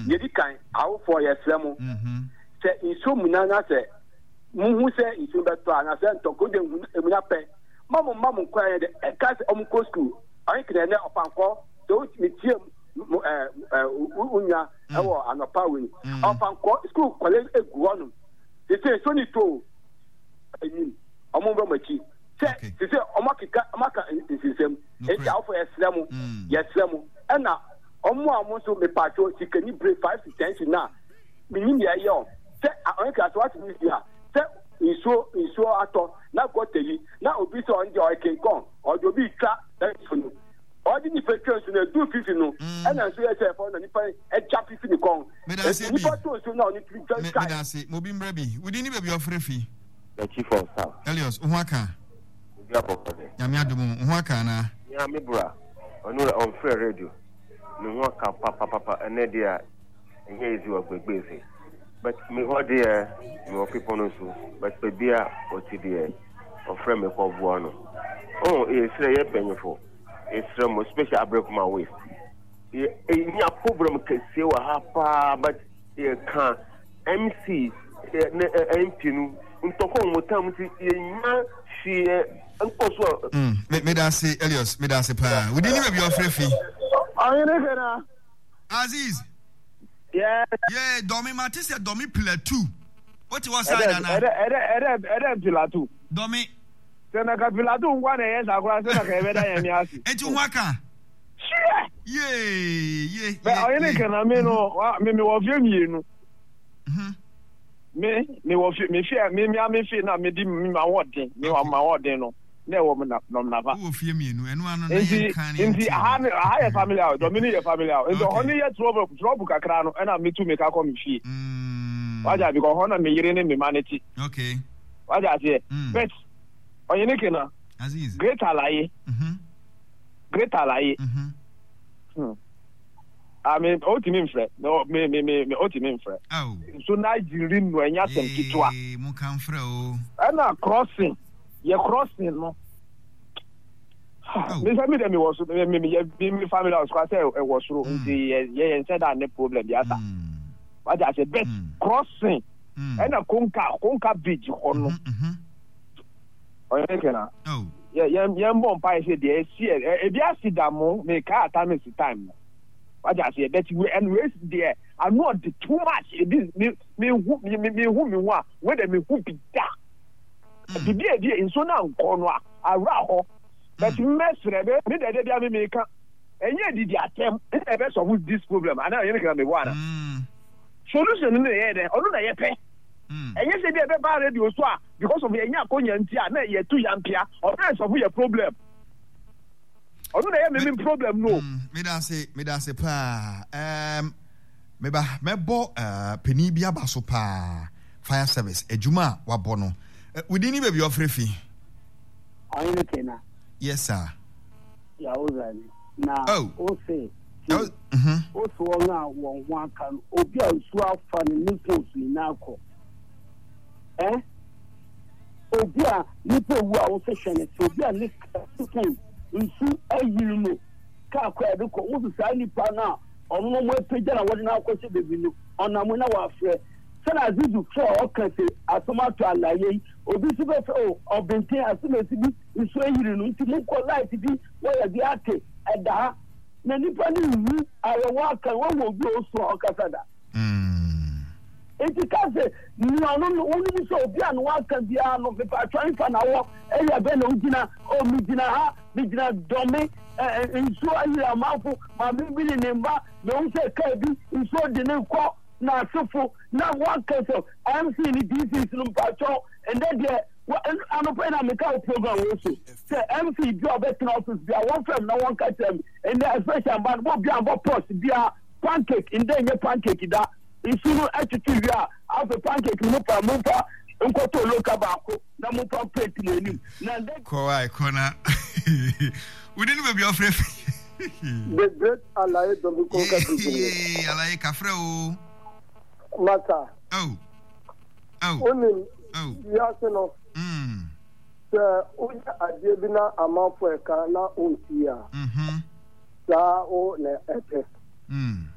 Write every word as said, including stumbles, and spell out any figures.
yedi kan awo for yesremo mhm se inso munana se muhu se inso beto ana se ntoko de emuna pe mamu mamu kwa de e ka se omko school ayi kire ne opanko so mi tie eh eh unya ewo anopa we opanko school college egu onu se se so ni to eyin omo be machi se se omakika omaka insisem e ti awo for yesremo yesremo na omo amuso me pacho sikani break five to ten na minimum ya yo se anka to what is here se iso iso ato na goteli na obi so onje o ken kon ojo bi twa that funu odi ni petrol so na do fifty no na so ye se for na nipa e chap fifty ni kon nipa to so na oni three me da se mo bi mra bi wudi ni baby ofrefi the chief of staff Elios ho aka obi abokode ya me adum ho aka na ya me bra onu on free radio no ho aka papa papa ene dia enye ezi ogbegbeze but me hold there me people no so but be a oti there of friend me ko bo no oh e sire ye penyefo e sire mo special abreak my waist e nya problem kese wa hapa but e kan M C M P nu ntoko mo tam ti e nya shi enko so mm me da say Elios me da say pa we didn't be your free ayene kana Aziz. Yeah. Yeah, Domi Mati said Domi pillar two. What was that? Ede ede ede pillar two. Domi. Sena ka pillar two ngwa na yes akura sena ka ebe da yemi asi. Eti nwaka. Shie. Yeah, yeah. Be oyene kana me no, me me wo fie mienu. Mhm. Me me wo fie me fie me me me fie na me di me ma wodin, me wa ma wodin no. Na wo me na na ba. Wo fie mienu, enu anu na yen kan yen. Inti ha ha ya family out, Domini ya family out. Nso honey ya trouble trouble kakra no, na me tu me ka come fie. Mm. Waja because hona me yire ne me manage. Okay. Waja say, but oyene kena. Aziz. Great alaye. Mhm. Great alaye. Mhm. Hmm. I mean, ultimate mfre. No, me me me me ultimate mfre. Oh. So na jiri no enya tem kitwa. Eh, mo kan frɛ o. Ana crossing. Ye crossing no. Me say me dem was me me me me family house kwa say e was ro nti ye ye said that no problem ya ta. What I say best crossing. Ana konka konka bridge ho no. Mhm. Oye kena. Oh. Yeah, yeah, yeah, bon pa say dey see e bi asidamo me ka time is time. What I say that we and we there I know the too much it is me me who me me who me wa where me who be da. The dia dia in so na nko no a ara ho but mesre be me dey dey me me ka enye didi atem e be solve this problem and you can me one solution no ye dey onu na ye pe enye se dey be ba radio so a because of enye akonya nti a na ye tu yampia o be solve your problem onu na ye me problem no me da say me da say pa um me ba me bo uh peni bia ba so pa fire service ejuma wa bo no we didn't be your free fee. Ayene kena. Yes sir. Ya ozani. Na o say. Oh, mhm. O so na won wan kan obi ansu afa ni nipo su na akọ. Eh? Obi a nipo wu a o se hwene so obi a ni kan nsu ayiri no. Ka akọ e de ko wo sa nipa na ọmọ mo epeja na wodi na akọ se bebi no. Ona mo na wa afre. Sana Azizu for okase atomato alaye obi si be o obintin asimesi bi iso yiri no nti mo ko light bi wo ya bi ate eda na nipa ni wu ayewa kan wo wo bi o so okasa da mm enti kaze ni ono no wonu so obi an wa kan bi ano pe pa twan fa na wo e ya be na ugina o mi gina ha mi gina domi iso ayi amafo ma mi bi ni mba na un se ka bi iso de ne ko na sufo na one case of M C ni D C no pacho and then there ano pe na make program also say M C bi obet na office bi one firm na one catch them and then especially man bo bi am bo post bi a pancake in there your pancake da isuru attitude ya after pancake no pa mo pa nkoto loka ba ko na mo pa plate ni nim na then ko ai kona we didn't be your free the great alaye domi ko ka bi eh alaye ka frɛ o mata oh oh onim oh ya se no mm se uja ade bi na amafo e ka na ontia mhm sa o na epe mm